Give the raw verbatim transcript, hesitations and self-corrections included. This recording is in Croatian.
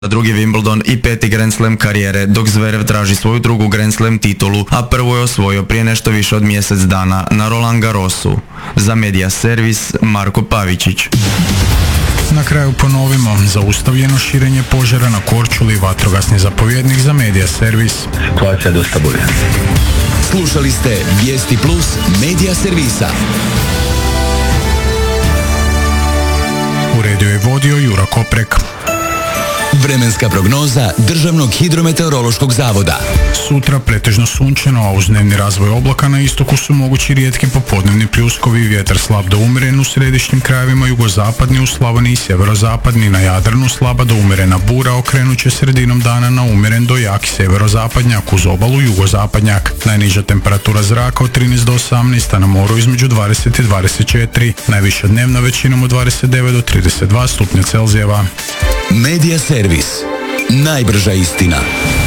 drugi Wimbledon i peti Grand Slam karijere, dok Zverev traži svoju drugu Grand Slam titulu, a prvu je osvojio prije nešto više od mjesec dana na Roland Garrosu. Za Media Servis, Marko Pavičić. Na kraju ponovimo, zaustavljeno širenje požara na Korčuli, vatrogasni zapovjednik za Media Servis. Situacija je dosta bolja. Slušali ste Vijesti Plus Media Servisa. Uredio je vodio Jura Koprek. Vremenska prognoza Državnog hidrometeorološkog zavoda. Sutra pretežno sunčano, a uz dnevni razvoj oblaka na istoku su mogući rijetki popodnevni pljuskovi, vjetar slab do umjeren u središnjim krajevima, jugozapadni u Slavoniji i sjeverozapadni, na Jadranu slaba do umjerena bura, okrenut će sredinom dana na umjeren do jak sjeverozapadnjak, uz obalu jugozapadnjak. Najniža temperatura zraka od trinaest do osamnaest, a na moru između dvadeset i dvadeset četiri, najviša dnevna većinom od dvadeset devet do trideset dva stupnja Celzijeva. Media Servis. Najbrža istina.